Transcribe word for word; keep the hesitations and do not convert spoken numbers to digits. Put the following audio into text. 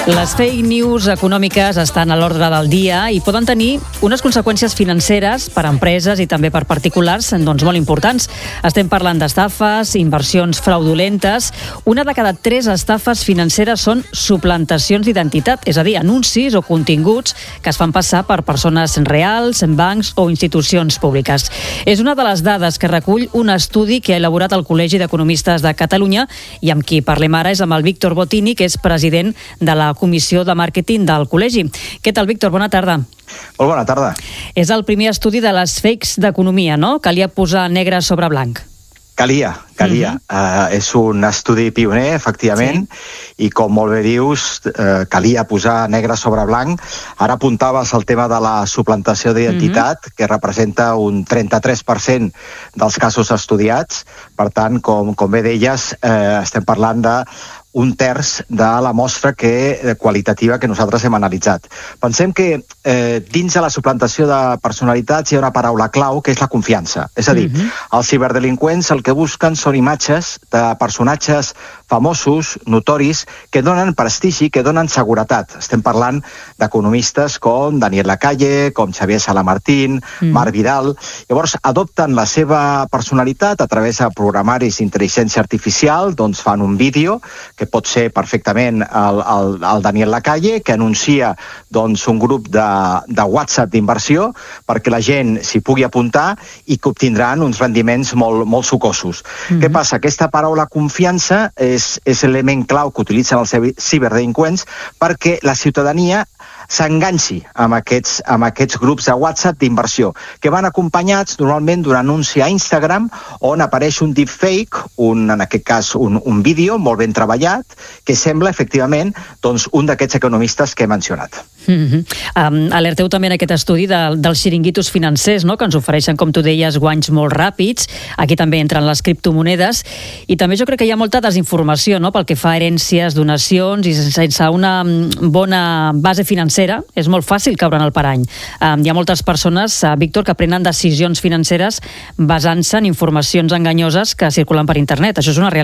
Les fake news econòmiques estan a l'ordre del dia i poden tenir unes conseqüències financeres per a empreses i també per particulars doncs, molt importants. Estem parlant d'estafes, inversions fraudulentes. Una de cada tres estafes financeres són suplantacions d'identitat, és a dir, anuncis o continguts que es fan passar per persones reals, bancs o institucions públiques. És una de les dades que recull un estudi que ha elaborat el Col·legi d'Economistes de Catalunya i amb qui parlem ara és amb el Víctor Bottini, que és president de la Comissió de Màrqueting del Col·legi. Què tal, Víctor? Bona tarda. Molt bona tarda. És el primer estudi de les fakes d'economia, no? Calia posar negre sobre blanc. Calia, calia. Uh-huh. uh, és un estudi pioner, efectivament, sí. I com molt bé dius, uh, calia posar negre sobre blanc. Ara apuntaves el tema de la suplantació d'identitat, uh-huh. que representa un trenta-tres per cent dels casos estudiats. Per tant, com, com bé deies, uh, estem parlant de un terç de la mostra que, qualitativa que nosaltres hem analitzat. Pensem que eh, dins de la suplantació de personalitats hi ha una paraula clau, que és la confiança. És a dir, uh-huh. els ciberdelinqüents el que busquen són imatges de personatges famosos, notoris, que donen prestigi, que donen seguretat. Estem parlant d'economistes com Daniel Lacalle, com Xavier Salamartín, uh-huh. Marc Vidal. Llavors, adopten la seva personalitat a través de programaris d'intel·ligència artificial, doncs fan un vídeo que que pot ser perfectament el, el, el Daniel Lacalle, que anuncia doncs, un grup de, de WhatsApp d'inversió perquè la gent s'hi pugui apuntar i que obtindran uns rendiments molt, molt sucosos. Mm-hmm. Què passa? Aquesta paraula confiança és, és l'element clau que utilitzen els ciberdelinqüents perquè la ciutadania s'enganxi amb aquests, amb aquests grups de WhatsApp d'inversió, que van acompanyats normalment d'un anunci a Instagram on apareix un deepfake, un, en aquest cas un, un vídeo molt ben treballat, que sembla efectivament doncs, un d'aquests economistes que he mencionat. Mm-hmm. um, alerteu també en aquest estudi de, dels xiringuitos financers, no? Que ens ofereixen, com tu deies, guanys molt ràpids. Aquí també entren les criptomonedes i també jo crec que hi ha molta desinformació, no? Pel que fa a herències, donacions i sense una bona base financera és molt fàcil caure en el parany. Um, hi ha moltes persones, uh, Víctor, que prenen decisions financeres basant-se en informacions enganyoses que circulen per internet. Això és una realitat.